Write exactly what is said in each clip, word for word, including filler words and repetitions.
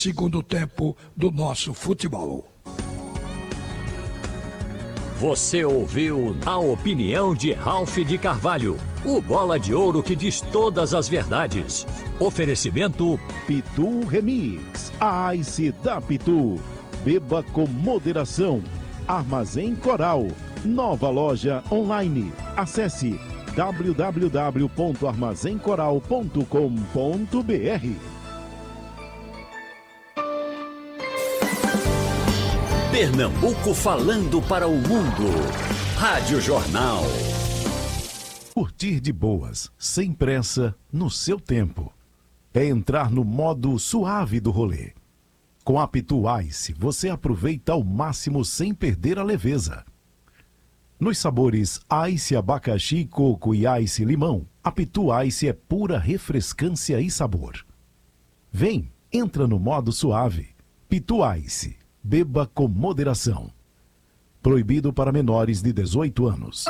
Segundo tempo do nosso futebol. Você ouviu a opinião de Ralph de Carvalho, o bola de ouro que diz todas as verdades. Oferecimento Pitu Remix, a Ice da Pitu. Beba com moderação. Armazém Coral, nova loja online. Acesse w w w ponto armazém coral ponto com ponto b r. Pernambuco falando para o mundo. Rádio Jornal. Curtir de boas, sem pressa, no seu tempo. É entrar no modo suave do rolê. Com a Pitu Ice, você aproveita ao máximo sem perder a leveza. Nos sabores Ice abacaxi, coco e Ice limão, a Pitu Ice é pura refrescância e sabor. Vem, entra no modo suave. Pitu Ice. Beba com moderação. Proibido para menores de dezoito anos.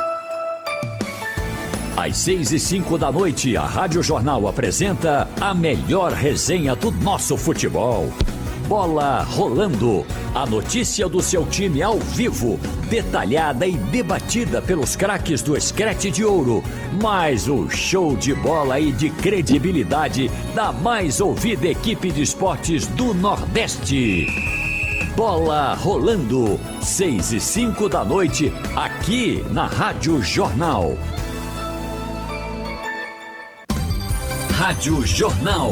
Às seis e cinco da noite, a Rádio Jornal apresenta a melhor resenha do nosso futebol. Bola Rolando. A notícia do seu time ao vivo, detalhada e debatida pelos craques do Scratch de Ouro. Mais o show de bola e de credibilidade da mais ouvida equipe de esportes do Nordeste. Bola Rolando, seis e cinco da noite, aqui na Rádio Jornal. Rádio Jornal.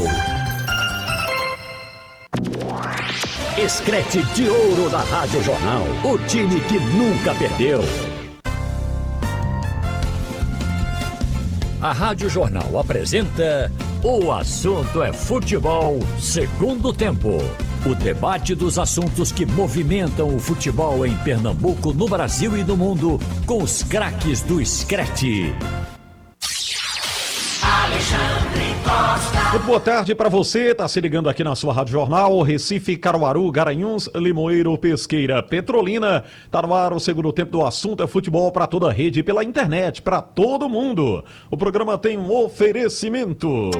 Scratch de Ouro da Rádio Jornal, o time que nunca perdeu. A Rádio Jornal apresenta O Assunto é Futebol, segundo tempo. O debate dos assuntos que movimentam o futebol em Pernambuco, no Brasil e no mundo, com os craques do Scratch. Alexandre Costa. Muito boa tarde para você, tá se ligando aqui na sua Rádio Jornal, Recife, Caruaru, Garanhuns, Limoeiro, Pesqueira, Petrolina. Tá no ar o segundo tempo do Assunto é Futebol para toda a rede, pela internet, para todo mundo. O programa tem um oferecimento.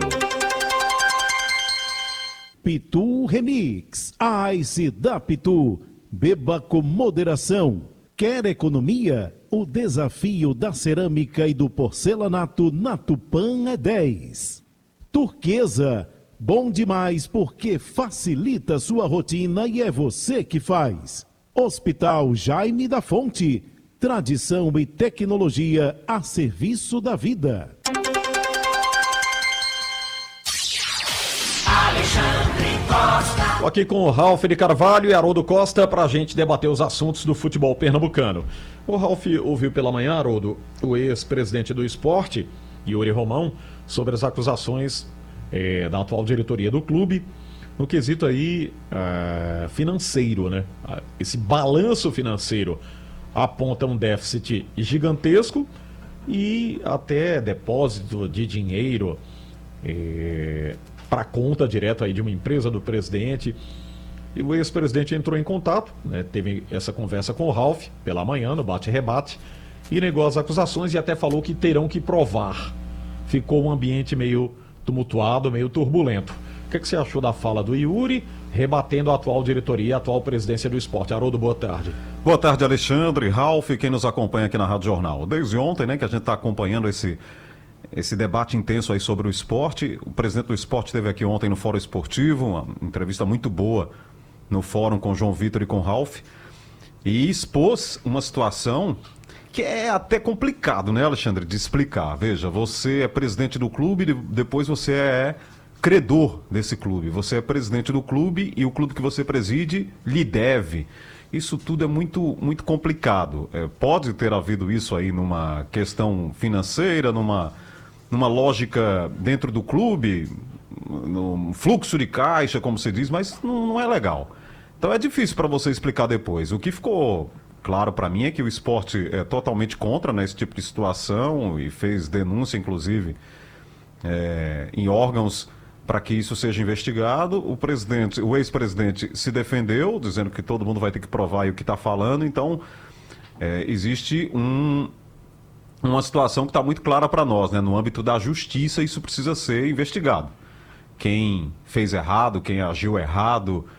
Pitu Remix, a Ice da Pitu. Beba com moderação. Quer economia? O desafio da cerâmica e do porcelanato na Tupã é dez. Turquesa, bom demais porque facilita sua rotina e é você que faz. Hospital Jaime da Fonte, tradição e tecnologia a serviço da vida. Alexandre Costa. Tô aqui com o Ralph de Carvalho e Haroldo Costa para a gente debater os assuntos do futebol pernambucano. O Ralph ouviu pela manhã, Haroldo, o ex-presidente do esporte, Yuri Romão, sobre as acusações é, da atual diretoria do clube no quesito aí é, financeiro, né? Esse balanço financeiro aponta um déficit gigantesco e até depósito de dinheiro é, para conta direta aí de uma empresa do presidente. E o ex-presidente entrou em contato, né, teve essa conversa com o Ralph pela manhã no bate-rebate e negou as acusações e até falou que terão que provar. Ficou um ambiente meio tumultuado, meio turbulento. O que, é que você achou da fala do Yuri, rebatendo a atual diretoria, a atual presidência do esporte? Haroldo, boa tarde. Boa tarde, Alexandre, Ralph, quem nos acompanha aqui na Rádio Jornal. Desde ontem, né, que a gente está acompanhando esse... Esse debate intenso aí sobre o esporte. O presidente do esporte esteve aqui ontem no Fórum Esportivo, uma entrevista muito boa no fórum com o João Vitor e com o Ralph, e expôs uma situação que é até complicado, né, Alexandre, de explicar. Veja, você é presidente do clube, depois você é credor desse clube. Você é presidente do clube e o clube que você preside lhe deve. Isso tudo é muito, muito complicado. É, pode ter havido isso aí numa questão financeira, numa... numa lógica dentro do clube, no fluxo de caixa, como se diz, mas não, não é legal. Então é difícil para você explicar depois. O que ficou claro para mim é que o esporte é totalmente contra, né, esse tipo de situação e fez denúncia, inclusive, é, em órgãos para que isso seja investigado. O presidente, o ex-presidente se defendeu, dizendo que todo mundo vai ter que provar aí o que está falando. Então é, existe um... uma situação que está muito clara para nós, né? No âmbito da justiça, isso precisa ser investigado. quem fez errado, quem agiu errado,